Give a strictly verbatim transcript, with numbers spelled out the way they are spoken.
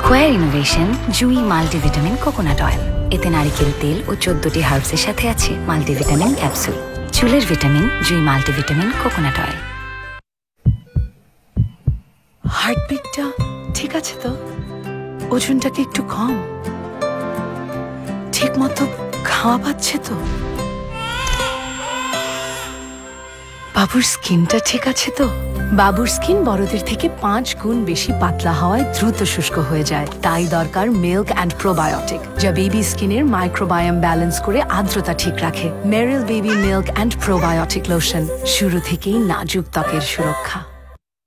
Square innovation জুই multivitamin coconut oil. এতে নারিকেল তেল ও চোদ্দটি হার্বসের সাথে আছে মাল্টিভিটামিন ক্যাপসুল। চুলের ভিটামিন জুই মাল্টিভিটামিন কোকোনাট অয়েল। হার্টবিটটা ঠিক আছে তো? ওজনটা কি একটু কম? ঠিক মতো খাওয়া পাচ্ছে তো? বাবুর স্কিনটা ঠিক আছে তো? বাবুর স্কিন বড়দের থেকে পাঁচ গুণ বেশি পাতলা হওয়ায় দ্রুত শুষ্ক হয়ে যায়। তাই দরকার মিল্ক অ্যান্ড প্রোবায়োটিক, যা বেবি স্কিনের মাইক্রোবায়োম ব্যালেন্স করে আর্দ্রতা ঠিক রাখে। মেরিল baby milk and probiotic lotion, শুরু থেকেই নাজুক ত্বকের সুরক্ষা।